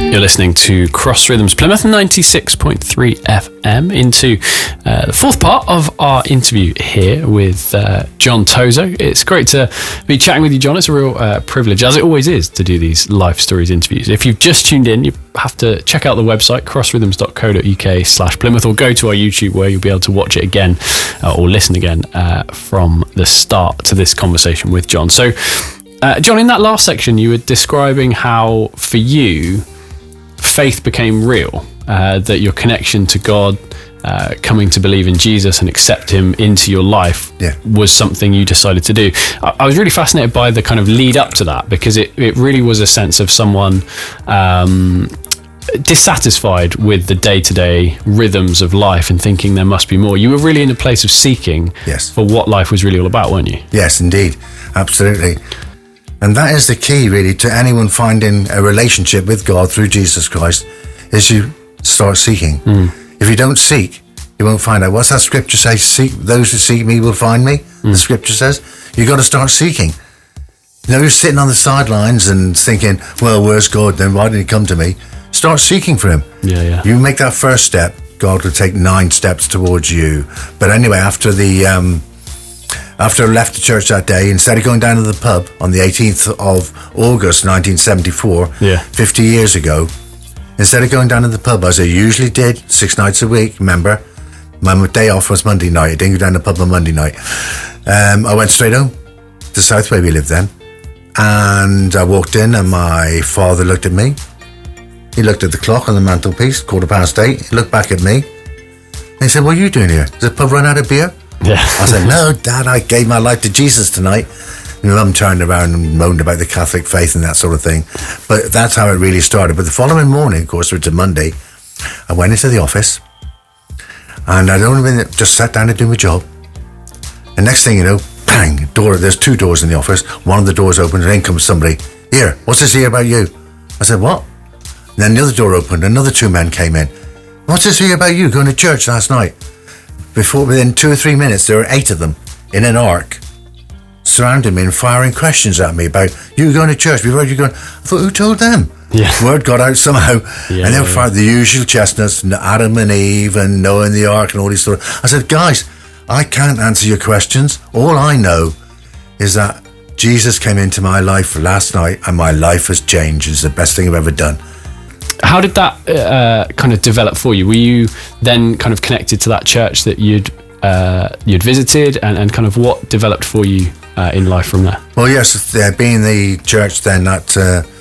You're listening to Cross Rhythms Plymouth 96.3 FM into the fourth part of our interview here with John Tozo. It's great to be chatting with you, John. It's a real privilege, as it always is, to do these life stories interviews. If you've just tuned in, you have to check out the website, crossrhythms.co.uk/Plymouth, or go to our YouTube where you'll be able to watch it again or listen again from the start to this conversation with John. So, John, in that last section, you were describing how, for you, faith became real, that your connection to God, coming to believe in Jesus and accept him into your life was something you decided to do. I was really fascinated by the kind of lead up to that, because it really was a sense of someone dissatisfied with the day-to-day rhythms of life and thinking there must be more. You were really in a place of seeking for what life was really all about, weren't you? Yes, indeed. Absolutely. And that is the key, really, to anyone finding a relationship with God through Jesus Christ, is you start seeking. If you don't seek, you won't find out. What's that scripture say? Seek, those who seek me will find me, the scripture says. You've got to start seeking. You know, you're sitting on the sidelines and thinking, well, where's God then? Why didn't he come to me? Start seeking for him. You make that first step, God will take 9 steps towards you. But anyway, after I left the church that day, instead of going down to the pub on the 18th of August 1974, 50 years ago, instead of going down to the pub as I usually did 6 nights a week, remember, my day off was Monday night. I didn't go down to the pub on Monday night. I went straight home to South where we lived then, and I walked in and my father looked at me. He looked at the clock on the mantelpiece, 8:15. He looked back at me and he said, what are you doing here? Does the pub run out of beer? I said, no, Dad, I gave my life to Jesus tonight. My mum turned around and moaned about the Catholic faith and that sort of thing. But that's how it really started. But the following morning, of course, which was Monday, I went into the office and I'd only been just sat down to do my job. And next thing you know, bang, door. There's 2 doors in the office. One of the doors opens and in comes somebody. Here, what's this here about you? I said, what? And then the other door opened. Another 2 men came in. What's this here about you going to church last night? Within 2 or 3 minutes, there were 8 of them in an arc surrounding me and firing questions at me about, you going to church? We've heard you going. I thought, who told them? Word got out somehow. And they were firing the usual chestnuts, Adam and Eve and Noah in the ark and all these sort of. I said, guys, I can't answer your questions. All I know is that Jesus came into my life last night and my life has changed. It's the best thing I've ever done. How did that kind of develop for you? Were you then kind of connected to that church that you'd visited, and kind of what developed for you in life from there? Well, yes, being the church then that